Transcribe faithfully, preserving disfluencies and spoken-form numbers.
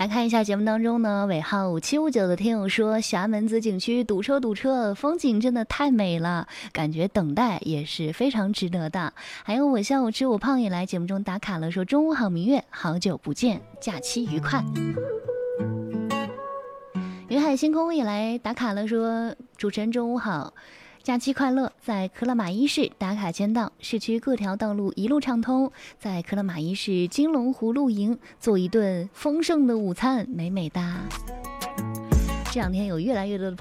来看一下节目当中呢，尾号五七五九的听友说，霞门子景区堵车堵车，风景真的太美了，感觉等待也是非常值得的。还有我下午吃我胖也来节目中打卡了，说中午好明月，好久不见，假期愉快。云海星空也来打卡了，说主持人中午好，假期快乐，在克拉玛依市打卡签到，市区各条道路一路畅通，在克拉玛依市金龙湖露营，做一顿丰盛的午餐，美美哒。这两天有越来越多的